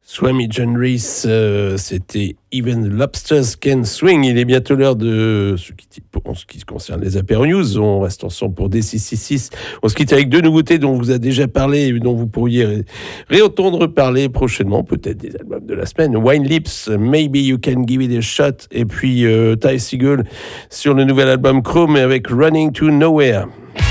Swami John Reese, c'était Even the Lobsters Can Swing. Il est bientôt l'heure de en ce qui concerne les Apéro News. On reste ensemble pour D666. On se quitte avec deux nouveautés dont on vous a déjà parlé et dont vous pourriez réentendre parler prochainement, peut-être des albums de la semaine. Wine Lips, Maybe You Can Give It a Shot, et puis Ty Segall sur le nouvel album Chrome avec Running to Nowhere.